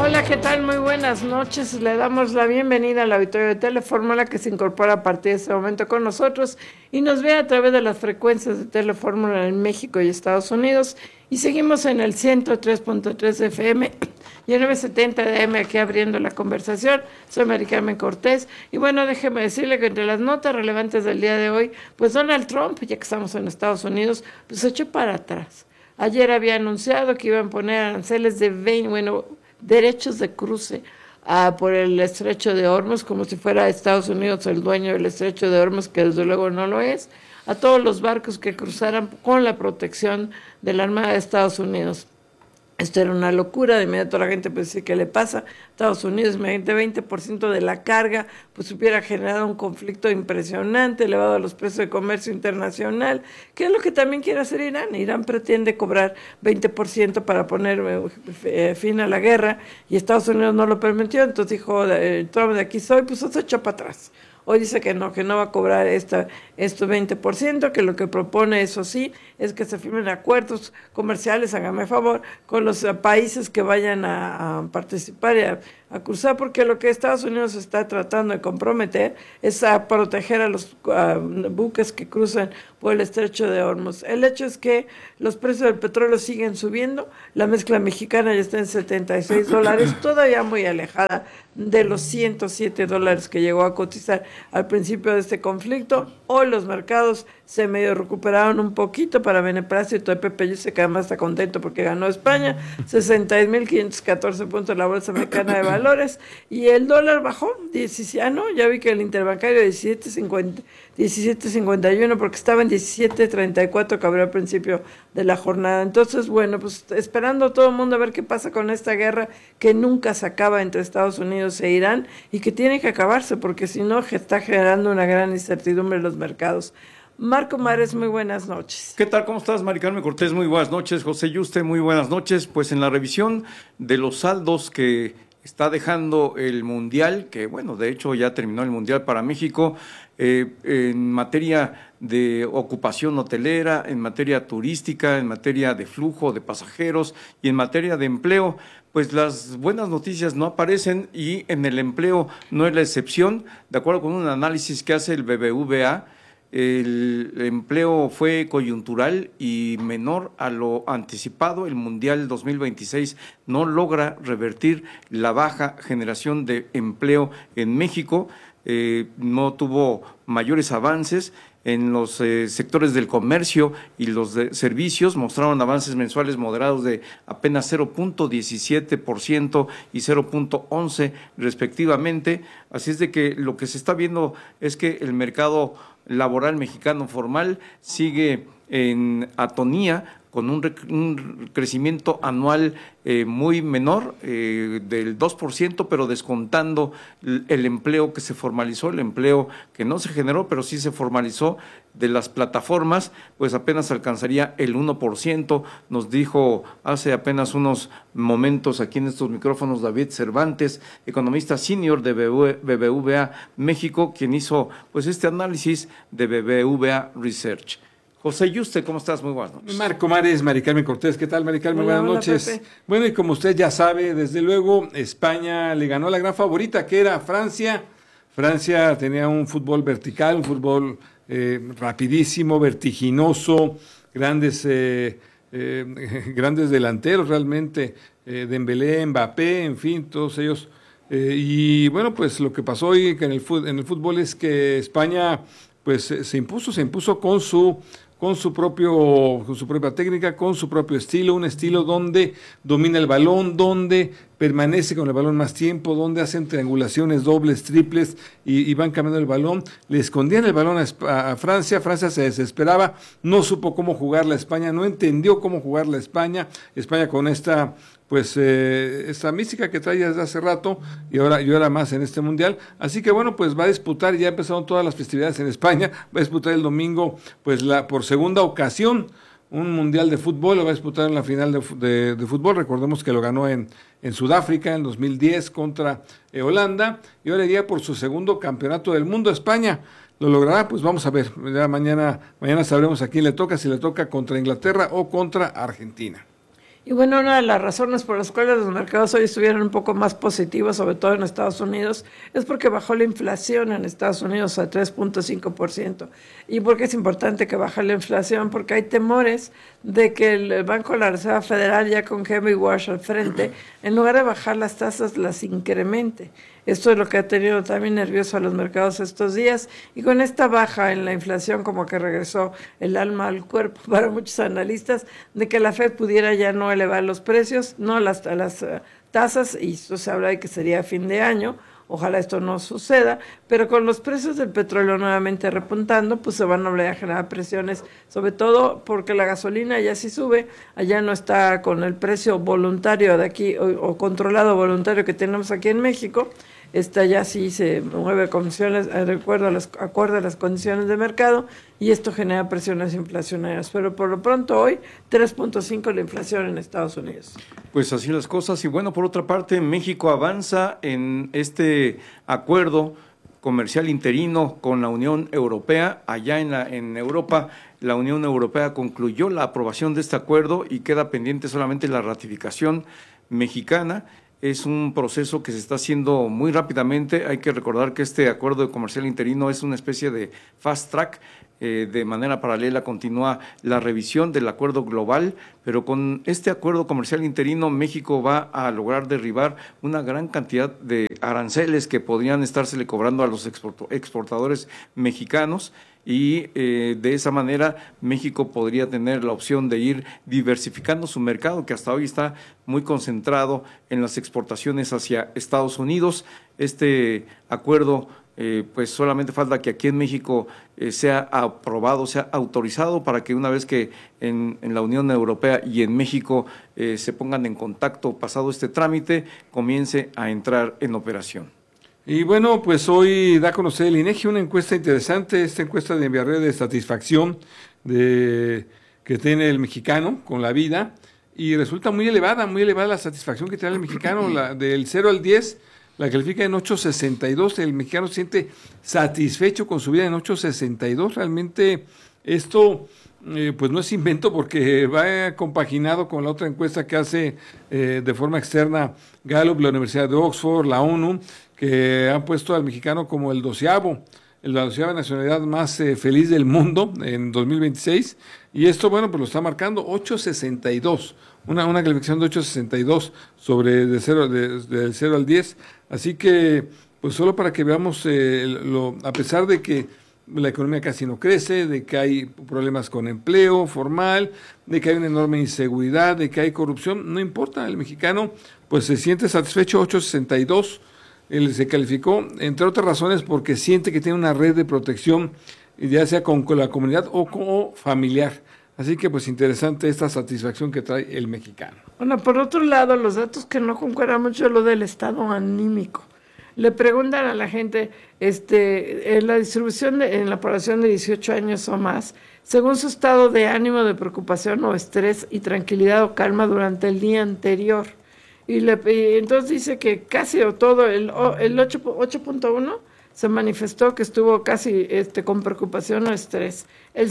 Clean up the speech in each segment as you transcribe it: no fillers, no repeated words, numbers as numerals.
Hola, ¿qué tal? Muy buenas noches. Le damos la bienvenida al auditorio de Telefórmula que se incorpora a partir de este momento con nosotros y nos ve a través de las frecuencias de Telefórmula en México y Estados Unidos. Y seguimos en el 103.3 FM y el 970 de AM aquí abriendo la conversación. Soy Mari Carmen Cortés. Y bueno, déjeme decirle que entre las notas relevantes del día de hoy, pues Donald Trump, ya que estamos en Estados Unidos, pues se echó para atrás. Ayer había anunciado que iban a poner aranceles de 20, derechos de cruce por el estrecho de Hormuz, como si fuera Estados Unidos el dueño del estrecho de Hormuz, que desde luego no lo es, a todos los barcos que cruzaran con la protección de la Armada de Estados Unidos. Esto era una locura, de inmediato la gente pues dice, ¿qué le pasa? Estados Unidos, imagínate, 20% de la carga, pues hubiera generado un conflicto impresionante, elevado a los precios de comercio internacional, que es lo que también quiere hacer Irán. Irán pretende cobrar 20% para poner fin a la guerra, y Estados Unidos no lo permitió, entonces dijo, Trump, de aquí soy, pues se echó para atrás. Hoy dice que no va a cobrar estos 20%, que lo que propone, eso sí, es que se firmen acuerdos comerciales, hágame favor, con los países que vayan a participar y a cruzar, porque lo que Estados Unidos está tratando de comprometer es a proteger a los buques que cruzan por el estrecho de Hormuz. El hecho es que los precios del petróleo siguen subiendo, la mezcla mexicana ya está en $76, todavía muy alejada de los $107 que llegó a cotizar al principio de este conflicto. Hoy los mercados se medio recuperaron un poquito para beneplácito de Pepe Yuste, que además está contento porque ganó España, 60.514 puntos en la Bolsa Mexicana de Valores, y el dólar bajó, ya vi que el interbancario 17.51, porque estaba en 17.34 que abrió al principio de la jornada. Entonces, bueno, pues esperando todo el mundo a ver qué pasa con esta guerra que nunca se acaba entre Estados Unidos e Irán y que tiene que acabarse, porque si no está generando una gran incertidumbre en los mercados. Marco Mares, muy buenas noches. ¿Qué tal? ¿Cómo estás, Mari Carmen Cortés? Muy buenas noches. José Yuste, muy buenas noches. Pues en la revisión de los saldos que está dejando el Mundial, que bueno, de hecho ya terminó el Mundial para México, en materia de ocupación hotelera, en materia turística, en materia de flujo de pasajeros y en materia de empleo, pues las buenas noticias no aparecen, y en el empleo no es la excepción. De acuerdo con un análisis que hace el BBVA, el empleo fue coyuntural y menor a lo anticipado. El Mundial 2026 no logra revertir la baja generación de empleo en México, no tuvo mayores avances. En los sectores del comercio y los de servicios mostraron avances mensuales moderados de apenas 0.17% y 0.11% respectivamente. Así es de que lo que se está viendo es que el mercado laboral mexicano formal sigue en atonía, con un crecimiento anual muy menor, del 2%, pero descontando el empleo que se formalizó, el empleo que no se generó, pero sí se formalizó de las plataformas, pues apenas alcanzaría el 1%, nos dijo hace apenas unos momentos aquí en estos micrófonos David Cervantes, economista senior de BBVA México, quien hizo pues este análisis de BBVA Research. José Yuste, ¿cómo estás? Muy buenas noches. Marco Mares, Mari Carmen Cortés, ¿qué tal, Mari Carmen? Hola, buenas noches. Pepe. Bueno, y como usted ya sabe, desde luego, España le ganó a la gran favorita, que era Francia. Francia tenía un fútbol vertical, un fútbol rapidísimo, vertiginoso, grandes delanteros realmente, Dembélé, Mbappé, en fin, todos ellos. Y bueno, pues lo que pasó hoy en el fútbol es que España pues se impuso con su propia técnica, con su propio estilo, un estilo donde domina el balón, donde permanece con el balón más tiempo, donde hacen triangulaciones dobles, triples y van cambiando el balón. Le escondían el balón a Francia, Francia se desesperaba, no supo cómo jugarla a España, no entendió cómo jugarla a España con esta mística que traía desde hace rato y ahora más en este mundial. Así que bueno, pues va a disputar, ya empezaron todas las festividades en España, va a disputar el domingo pues por segunda ocasión un mundial de fútbol, lo va a disputar en la final de fútbol. Recordemos que lo ganó en Sudáfrica en 2010 contra Holanda, y ahora iría por su segundo campeonato del mundo. España lo logrará, pues vamos a ver, ya mañana sabremos a quién le toca, si le toca contra Inglaterra o contra Argentina. Y bueno, una de las razones por las cuales los mercados hoy estuvieron un poco más positivos, sobre todo en Estados Unidos, es porque bajó la inflación en Estados Unidos a 3.5%. ¿Y por qué es importante que baje la inflación? Porque hay temores de que el Banco de la Reserva Federal, ya con Henry Wash al frente, en lugar de bajar las tasas, las incremente. Esto es lo que ha tenido también nervioso a los mercados estos días, y con esta baja en la inflación como que regresó el alma al cuerpo para muchos analistas de que la Fed pudiera ya no elevar los precios, no las tasas, y esto se habla de que sería a fin de año. Ojalá esto no suceda, pero con los precios del petróleo nuevamente repuntando, pues se van a volver a generar presiones, sobre todo porque la gasolina ya sí sube, allá no está con el precio voluntario de aquí o controlado voluntario que tenemos aquí en México. Esta ya sí se mueve condiciones, de acuerdo a las condiciones de mercado, y esto genera presiones inflacionarias. Pero por lo pronto hoy, 3.5 la inflación en Estados Unidos. Pues así las cosas. Y bueno, por otra parte, México avanza en este acuerdo comercial interino con la Unión Europea. Allá en Europa, la Unión Europea concluyó la aprobación de este acuerdo y queda pendiente solamente la ratificación mexicana. Es un proceso que se está haciendo muy rápidamente. Hay que recordar que este acuerdo comercial interino es una especie de fast track. De manera paralela continúa la revisión del acuerdo global, pero con este acuerdo comercial interino México va a lograr derribar una gran cantidad de aranceles que podrían estársele cobrando a los exportadores mexicanos. Y de esa manera México podría tener la opción de ir diversificando su mercado, que hasta hoy está muy concentrado en las exportaciones hacia Estados Unidos. Este acuerdo pues solamente falta que aquí en México sea aprobado, sea autorizado, para que una vez que en la Unión Europea y en México se pongan en contacto pasado este trámite, comience a entrar en operación. Y bueno, pues hoy da a conocer el INEGI una encuesta interesante, esta encuesta de Villarreal de satisfacción que tiene el mexicano con la vida, y resulta muy elevada la satisfacción que tiene el mexicano, del 0 al 10, la califica en 8.62, el mexicano se siente satisfecho con su vida en 8.62, realmente esto pues no es invento, porque va compaginado con la otra encuesta que hace de forma externa Gallup, la Universidad de Oxford, la ONU, que han puesto al mexicano como la 12ª nacionalidad más feliz del mundo en 2026, y esto, bueno, pues lo está marcando 8.62, una calificación de 8.62 sobre del 0 al 10, así que, pues solo para que veamos, a pesar de que la economía casi no crece, de que hay problemas con empleo formal, de que hay una enorme inseguridad, de que hay corrupción, no importa, el mexicano pues se siente satisfecho. 8.62 él se calificó, entre otras razones porque siente que tiene una red de protección, ya sea con la comunidad o como familiar. Así que pues interesante esta satisfacción que trae el mexicano. Bueno, por otro lado, los datos que no concuerdan mucho lo del estado anímico. Le preguntan a la gente, en la distribución en la población de 18 años o más, según su estado de ánimo, de preocupación o estrés y tranquilidad o calma durante el día anterior. Y entonces dice que casi o todo, el 8.1 se manifestó que estuvo casi con preocupación o estrés. El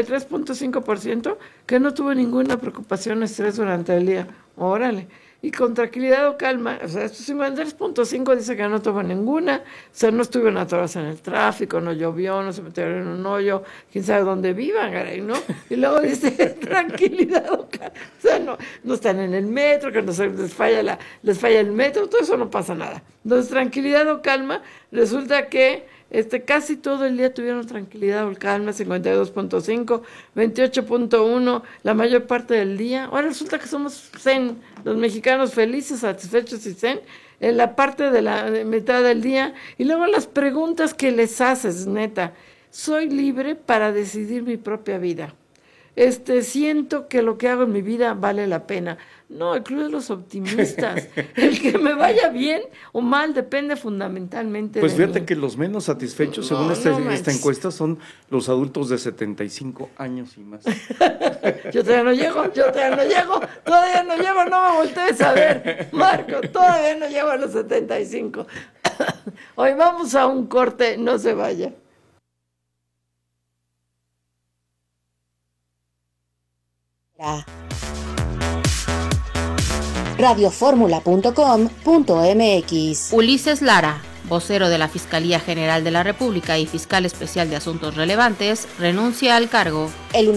53.5% que no tuvo ninguna preocupación o estrés durante el día. Órale. Y con tranquilidad o calma, o sea, estos 53.5 dice que no tuvo ninguna, o sea, no estuvieron atorados en el tráfico, no llovió, no se metieron en un hoyo, quién sabe dónde vivan, caray, ¿no? Y luego dice tranquilidad o calma, o sea, no están en el metro, que les falla el metro, todo eso no pasa nada. Entonces, tranquilidad o calma, resulta que casi todo el día tuvieron tranquilidad o calma, 52.5, 28.1, la mayor parte del día. Ahora resulta que somos zen, los mexicanos felices, satisfechos y zen, en la parte de la mitad del día. Y luego las preguntas que les haces, neta, soy libre para decidir mi propia vida. Siento que lo que hago en mi vida vale la pena. No, el club de los optimistas. El que me vaya bien o mal depende fundamentalmente pues de fíjate mí. que los menos satisfechos, según esta encuesta, son los adultos de 75 años y más. Yo todavía no llego, no me voltees a ver, Marco, todavía no llego a los 75. Hoy vamos a un corte, no se vaya. radioformula.com.mx. Ulises Lara, vocero de la Fiscalía General de la República y fiscal especial de asuntos relevantes, renuncia al cargo.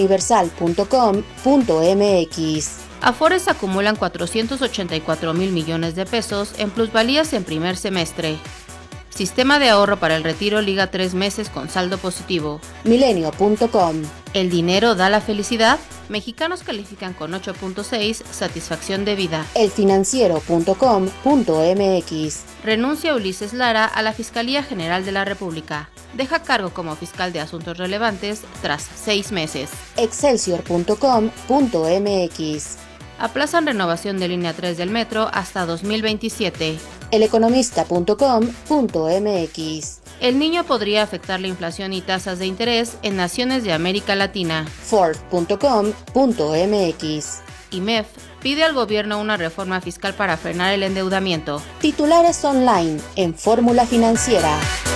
eluniversal.com.mx. Afores acumulan 484,000 millones de pesos en plusvalías en primer semestre. Sistema de ahorro para el retiro liga 3 meses con saldo positivo. Milenio.com. ¿El dinero da la felicidad? Mexicanos califican con 8.6 satisfacción de vida. elfinanciero.com.mx. Renuncia Ulises Lara a la Fiscalía General de la República. Deja cargo como fiscal de asuntos relevantes tras 6 meses. excelsior.com.mx. Aplazan renovación de línea 3 del metro hasta 2027. eleconomista.com.mx. El niño podría afectar la inflación y tasas de interés en naciones de América Latina. Forbes.com.mx. IMEF pide al gobierno una reforma fiscal para frenar el endeudamiento. Titulares online en Fórmula Financiera.